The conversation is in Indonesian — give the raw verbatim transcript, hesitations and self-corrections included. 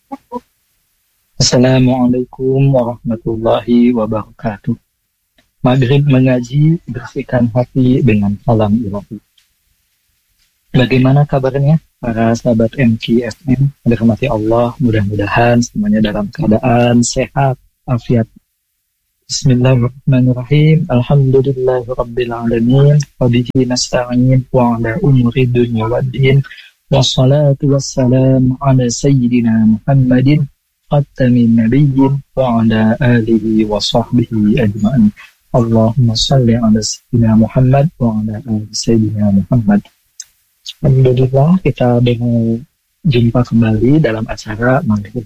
Assalamualaikum warahmatullahi wabarakatuh. Maghrib mengaji, bersihkan hati dengan salam ilahi. Bagaimana kabarnya para sahabat M K F M? Dirahmati Allah, mudah-mudahan semuanya dalam keadaan sehat, afiat. Bismillahirrahmanirrahim. Alhamdulillahirabbil alamin. Wa bihi nasta'in wa ala umuri dunya waddin. Wassalatu wassalamu ala sayyidina Muhammadin khatamin nabiyyin wa ala alihi wa sahbihi ajma'in. Allahumma salli ala sayyidina Muhammad wa ala ali sayyidina Muhammad. Alhamdulillah, kita berjumpa kembali dalam acara Maghrib